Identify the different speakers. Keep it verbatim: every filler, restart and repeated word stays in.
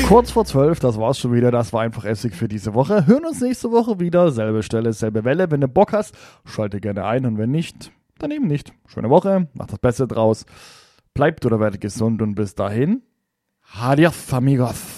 Speaker 1: Kurz vor zwölf, das war's schon wieder. Das war einfach Essig für diese Woche. Hören uns nächste Woche wieder. Selbe Stelle, selbe Welle. Wenn du Bock hast, schalte gerne ein. Und wenn nicht, dann eben nicht. Schöne Woche, macht das Beste draus. Bleibt oder werdet gesund und bis dahin. Adios, amigos.